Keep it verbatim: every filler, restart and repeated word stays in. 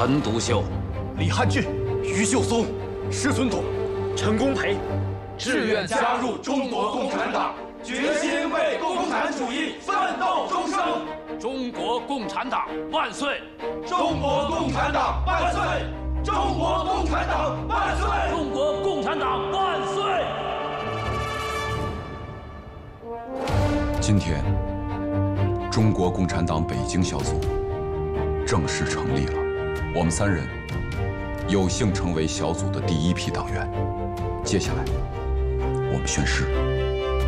陈独秀、 李汉俊、于秀松、石存统、陈功培， 志愿加入中国共产党， 决心为共产主义奋斗终生。 中国共产党万岁！ 中国共产党万岁！中国共产党万岁！ 中国共产党万岁！ 今天，中国共产党北京小组正式成立了。我们三人有幸成为小组的第一批党员。接下来，我们宣誓。